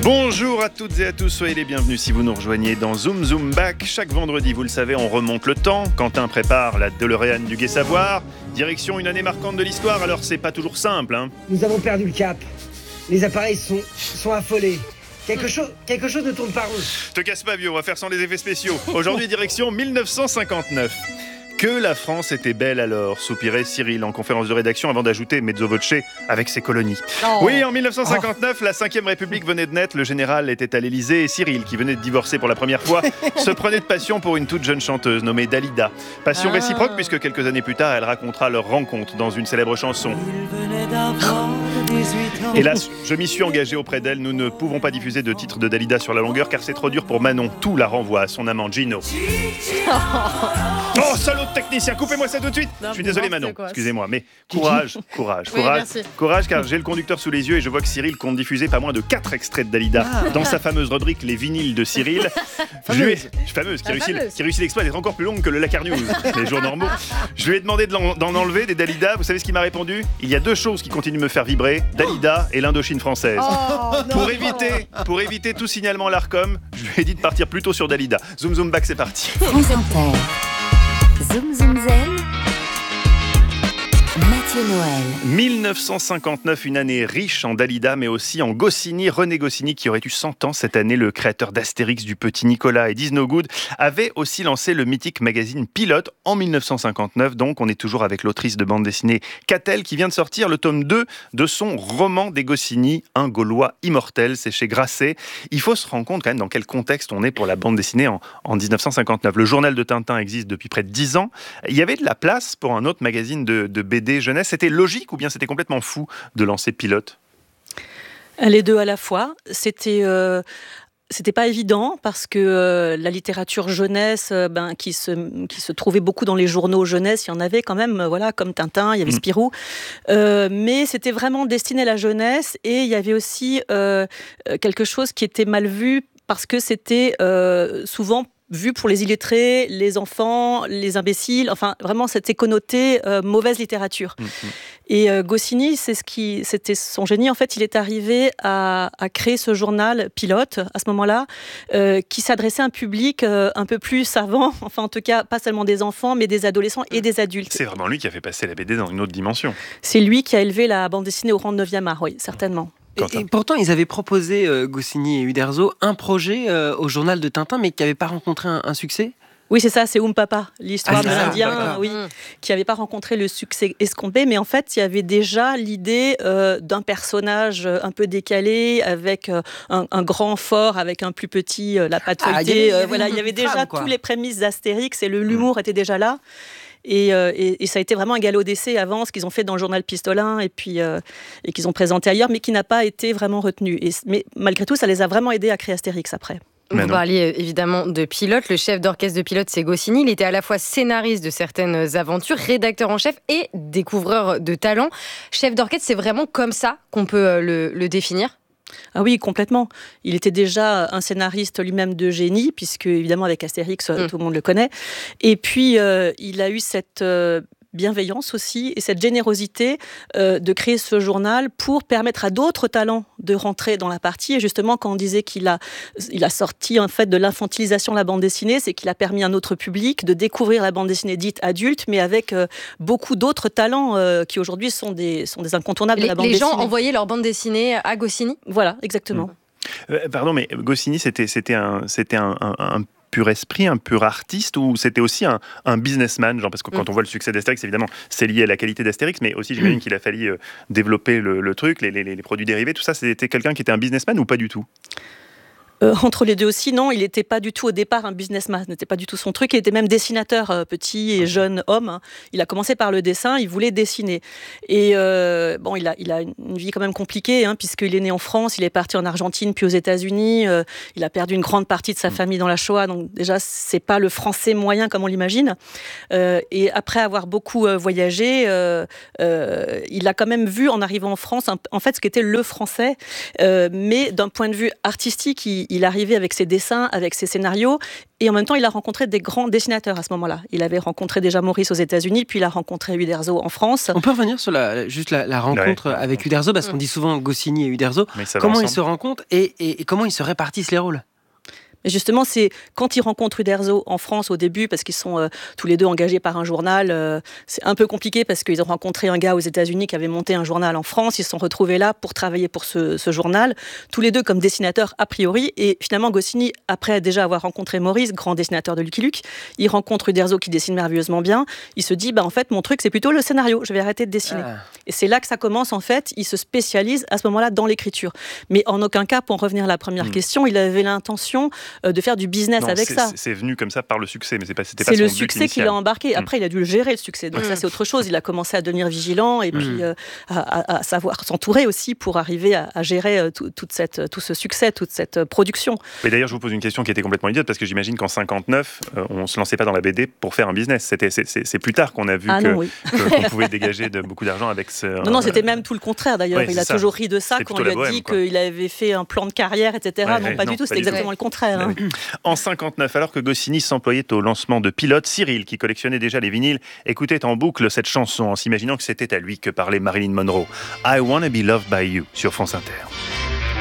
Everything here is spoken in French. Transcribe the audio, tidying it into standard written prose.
Bonjour à toutes et à tous, soyez les bienvenus si vous nous rejoignez dans Zoom Zoom Back. Chaque vendredi, vous le savez, on remonte le temps. Quentin prépare la DeLorean du Gai Savoir. Direction une année marquante de l'histoire, alors c'est pas toujours simple. Nous avons perdu le cap. Les appareils sont affolés. Quelque chose ne tourne pas rond. Te casse pas vieux, on va faire sans les effets spéciaux. Aujourd'hui, direction 1959. Que la France était belle alors, soupirait Cyril en conférence de rédaction avant d'ajouter mezzo voce avec ses colonies. Oh. Oui, en 1959, la 5e République venait de naître, le général était à l'Élysée et Cyril, qui venait de divorcer pour la première fois, se prenait de passion pour une toute jeune chanteuse nommée Dalida. Passion réciproque puisque quelques années plus tard, elle racontera leur rencontre dans une célèbre chanson. Hélas, je m'y suis engagé auprès d'elle, nous ne pouvons pas diffuser de titre de Dalida sur la longueur car c'est trop dur pour Manon. Tout la renvoie à son amant Gino. Oh, salaud de technicien, coupez-moi ça tout de suite. Je suis désolé Manon, excusez-moi, mais courage, car j'ai le conducteur sous les yeux et je vois que Cyril compte diffuser pas moins de 4 extraits de Dalida dans sa fameuse rubrique Les vinyles de Cyril. Fameuse, qui réussit l'exploit d'être encore plus longue que le Lakar News, les jours normaux. Je lui ai demandé d'en enlever des Dalida, vous savez ce qu'il m'a répondu ? Il y a 2 choses qui continuent de me faire vibrer, Dalida et l'Indochine française. Pour éviter tout signalement à l'Arcom, je lui ai dit de partir plutôt sur Dalida. Zoom Zoom Back, c'est parti. Zoom Zoom Zen, Mathieu Noël. 1959, une année riche en Dalida, mais aussi en Goscinny. René Goscinny, qui aurait eu 100 ans cette année, le créateur d'Astérix, du Petit Nicolas et d'Is No Good, avait aussi lancé le mythique magazine Pilote en 1959. Donc, on est toujours avec l'autrice de bande dessinée Catel, qui vient de sortir le tome 2 de son roman des Goscinny, Un Gaulois immortel. C'est chez Grasset. Il faut se rendre compte quand même dans quel contexte on est pour la bande dessinée en 1959. Le journal de Tintin existe depuis près de 10 ans. Il y avait de la place pour un autre magazine de BD jeunesse. C'était logique ou bien c'était complètement fou de lancer Pilote ? Les deux à la fois. C'était pas évident parce que la littérature jeunesse, qui se trouvait beaucoup dans les journaux jeunesse, il y en avait quand même, comme Tintin, il y avait Spirou, mais c'était vraiment destiné à la jeunesse et il y avait aussi quelque chose qui était mal vu parce que c'était souvent vu pour les illettrés, les enfants, les imbéciles, enfin vraiment c'était connoté mauvaise littérature. Et Goscinny, c'était son génie. En fait, il est arrivé à créer ce journal Pilote à ce moment-là, qui s'adressait à un public un peu plus savant, enfin en tout cas pas seulement des enfants, mais des adolescents et des adultes. C'est vraiment lui qui a fait passer la BD dans une autre dimension. C'est lui qui a élevé la bande dessinée au rang de 9e art, oui, certainement. Et pourtant, ils avaient proposé, Goscinny et Uderzo, un projet au journal de Tintin, mais qui n'avait pas rencontré un succès. Oui, c'est ça, c'est Papa, l'histoire de l'Indien, qui n'avait pas rencontré le succès escompté, mais en fait, il y avait déjà l'idée d'un personnage un peu décalé, avec un grand fort, avec un plus petit, la patte feuilletée. Il y avait déjà tous les prémices d'Astérix et l'humour était déjà là. Et ça a été vraiment un galop d'essai avant ce qu'ils ont fait dans le journal Pistolin et qu'ils ont présenté ailleurs, mais qui n'a pas été vraiment retenu. Mais malgré tout, ça les a vraiment aidés à créer Astérix après. Vous parliez évidemment de Pilote. Le chef d'orchestre de Pilote, c'est Goscinny. Il était à la fois scénariste de certaines aventures, rédacteur en chef et découvreur de talent. Chef d'orchestre, c'est vraiment comme ça qu'on peut le définir ? Ah oui, complètement. Il était déjà un scénariste lui-même de génie, puisque évidemment avec Astérix, tout le monde le connaît. Et puis, il a eu cette bienveillance aussi et cette générosité de créer ce journal pour permettre à d'autres talents de rentrer dans la partie. Et justement, quand on disait qu'il a sorti en fait de l'infantilisation de la bande dessinée, c'est qu'il a permis à un autre public de découvrir la bande dessinée dite adulte, mais avec beaucoup d'autres talents qui aujourd'hui sont des incontournables de la bande dessinée. Les gens envoyaient leur bande dessinée à Goscinny ? Voilà, exactement. Pardon, mais Goscinny, c'était un pur esprit, un pur artiste, ou c'était aussi un businessman, genre, parce que quand on voit le succès d'Astérix, évidemment, c'est lié à la qualité d'Astérix, mais aussi j'imagine qu'il a fallu développer le truc, les produits dérivés, tout ça. C'était quelqu'un qui était un businessman ou pas du tout ? Entre les deux aussi, non, il n'était pas du tout au départ un businessman, ce n'était pas du tout son truc, il était même dessinateur, petit et jeune homme. Il a commencé par le dessin, il voulait dessiner. Et il a une vie quand même compliquée, puisqu'il est né en France, il est parti en Argentine, puis aux États-Unis, il a perdu une grande partie de sa famille dans la Shoah, donc déjà, c'est pas le français moyen comme on l'imagine. Et après avoir beaucoup voyagé, il a quand même vu, en arrivant en France, en fait, ce qu'était le français, mais d'un point de vue artistique, il arrivait avec ses dessins, avec ses scénarios, et en même temps, il a rencontré des grands dessinateurs à ce moment-là. Il avait rencontré déjà Maurice aux États-Unis, puis il a rencontré Uderzo en France. On peut revenir sur la rencontre avec Uderzo, parce qu'on dit souvent Goscinny et Uderzo. Comment ils se rencontrent et comment ils se répartissent les rôles? Mais justement, c'est quand ils rencontrent Uderzo en France au début, parce qu'ils sont tous les deux engagés par un journal, c'est un peu compliqué parce qu'ils ont rencontré un gars aux États-Unis qui avait monté un journal en France. Ils se sont retrouvés là pour travailler pour ce journal, tous les deux comme dessinateurs a priori. Et finalement, Goscinny, après déjà avoir rencontré Maurice, grand dessinateur de Lucky Luke, il rencontre Uderzo qui dessine merveilleusement bien. Il se dit, en fait, mon truc, c'est plutôt le scénario. Je vais arrêter de dessiner. Et c'est là que ça commence, en fait. Il se spécialise à ce moment-là dans l'écriture. Mais en aucun cas, pour en revenir à la première question, il avait l'intention de faire du business avec ça. C'est venu comme ça par le succès, mais c'était pas son but initial. initial. C'est le succès qui l'a embarqué. Après, il a dû le gérer, le succès. Donc ça, c'est autre chose. Il a commencé à devenir vigilant et puis à savoir s'entourer aussi pour arriver à gérer tout ce succès, toute cette production. Mais d'ailleurs, je vous pose une question qui était complètement idiote, parce que j'imagine qu'en 59, on ne se lançait pas dans la BD pour faire un business. C'est plus tard qu'on a vu qu'on pouvait dégager beaucoup d'argent avec ce... Non, c'était même tout le contraire d'ailleurs. Il a toujours ri de ça quand on lui a dit qu'il avait fait un plan de carrière, etc. Non, pas du tout, c'était exactement le contraire. En 59, alors que Goscinny s'employait au lancement de Pilote, Cyril, qui collectionnait déjà les vinyles, écoutait en boucle cette chanson en s'imaginant que c'était à lui que parlait Marilyn Monroe. I Wanna Be Loved by You sur France Inter.